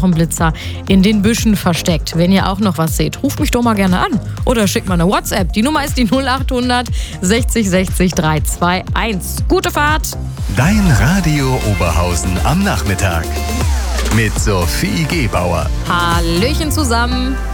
ein Blitzer in den Büschen versteckt. Wenn ihr auch noch was seht, ruft mich doch mal gerne an oder schickt mal eine WhatsApp. Die Nummer ist die 0800 60 60 321. Gute Fahrt! Dein Radio Oberhausen am Nachmittag mit Sophie Gebauer. Hallöchen zusammen!